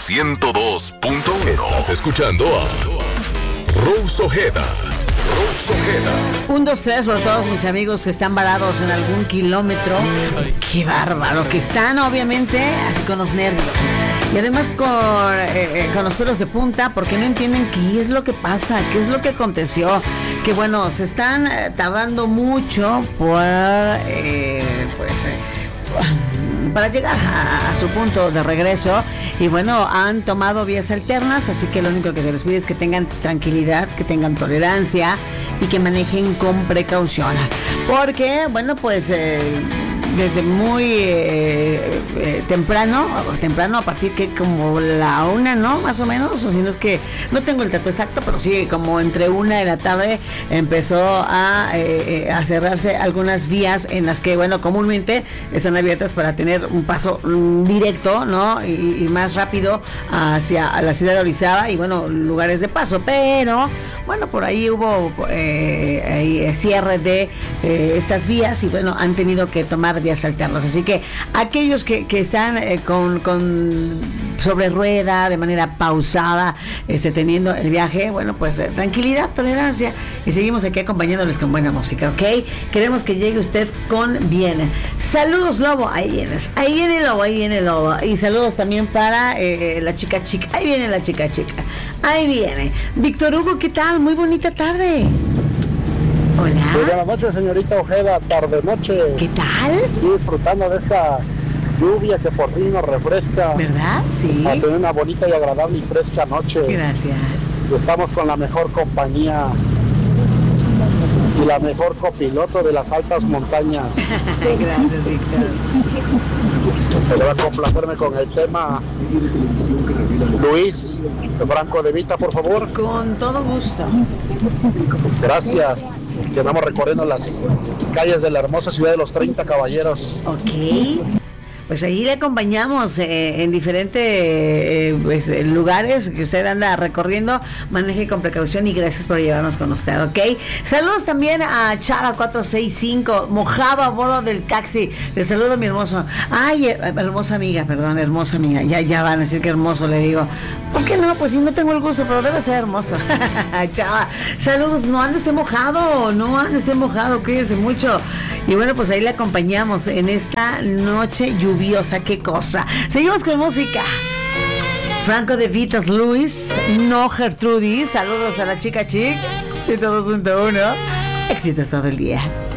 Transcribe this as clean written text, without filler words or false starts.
102.1. Estás escuchando a Rose Ojeda. Un, dos, tres por todos mis amigos que están varados en algún kilómetro. Qué bárbaro que están, obviamente, así con los nervios. Y además con los pelos de punta, porque no entienden qué es lo que pasa, qué es lo que aconteció. Que bueno, se están tardando mucho para llegar a su punto de regreso. Y bueno, han tomado vías alternas, así que lo único que se les pide es que tengan tranquilidad, que tengan tolerancia y que manejen con precaución. Porque, bueno, pues desde muy temprano, a partir que como la 1, ¿no? Más o menos, o si no es que no tengo el dato exacto, pero sí, como entre 1 de la tarde empezó a cerrarse algunas vías en las que, bueno, comúnmente están abiertas para tener un paso directo, ¿no? Y más rápido hacia la ciudad de Orizaba y, bueno, lugares de paso, pero, bueno, por ahí hubo cierre de estas vías y, bueno, han tenido que tomar vías alternas, así que aquellos que están sobre rueda, de manera pausada, teniendo el viaje, bueno, pues tranquilidad, tolerancia, y seguimos aquí acompañándoles con buena música, ¿ok? Queremos que llegue usted con bien. Saludos, Lobo, ahí viene Lobo, y saludos también para la chica, ahí viene la chica, ahí viene. Víctor Hugo, ¿qué tal? Muy bonita tarde. Hola. Muy buenas noches, señorita Ojeda, tarde-noche. ¿Qué tal? Disfrutando de esta lluvia que por fin nos refresca. ¿Verdad? Sí. A tener una bonita y agradable y fresca noche. Gracias. Estamos con la mejor compañía y la mejor copiloto de las altas montañas. Gracias, Víctor. Pero va a complacerme con el tema Luis de Franco De Vita, por favor. Con todo gusto. Gracias. Que vamos recorriendo las calles de la hermosa ciudad de los 30 caballeros. Ok. Pues ahí le acompañamos en diferentes lugares que usted anda recorriendo. Maneje con precaución y gracias por llevarnos con usted, ¿ok? Saludos también a Chava 465, mojado a bordo del taxi. Le saludo, mi hermoso. Ay, hermosa amiga. Ya van a decir que hermoso, le digo. ¿Por qué no? Pues sí, no tengo el gusto, pero debe ser hermoso. Chava, saludos. No ande mojado, cuídese mucho. Y bueno, pues ahí le acompañamos en esta noche lluviosa, qué cosa. Seguimos con música. Franco De Vita's Luis, no Gertrudis. Saludos a la chica 102.1. Éxitos todo el día.